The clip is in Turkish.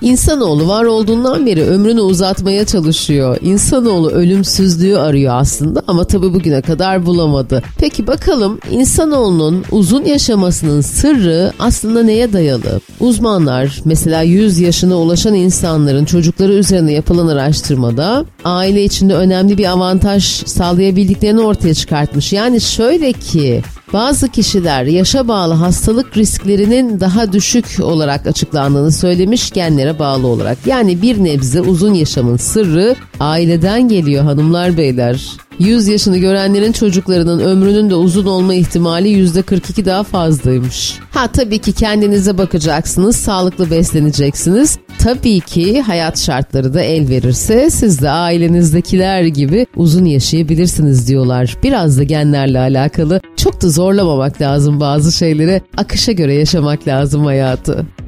İnsanoğlu var olduğundan beri ömrünü uzatmaya çalışıyor. İnsanoğlu ölümsüzlüğü arıyor aslında ama tabii bugüne kadar bulamadı. Peki bakalım insanoğlunun uzun yaşamasının sırrı aslında neye dayalı? Uzmanlar mesela 100 yaşına ulaşan insanların çocukları üzerine yapılan araştırmada aile içinde önemli bir avantaj sağlayabildiklerini ortaya çıkartmış. Yani şöyle ki bazı kişiler yaşa bağlı hastalık risklerinin daha düşük olarak açıklandığını söylemiş, genlere bağlı olarak. Yani bir nebze uzun yaşamın sırrı aileden geliyor hanımlar beyler. 100 yaşını görenlerin çocuklarının ömrünün de uzun olma ihtimali %42 daha fazlaymış. Tabii ki kendinize bakacaksınız, sağlıklı besleneceksiniz. Tabii ki hayat şartları da el verirse siz de ailenizdekiler gibi uzun yaşayabilirsiniz diyorlar. Biraz da genlerle alakalı. Çok da zorlamamak lazım bazı şeyleri. Akışa göre yaşamak lazım hayatı.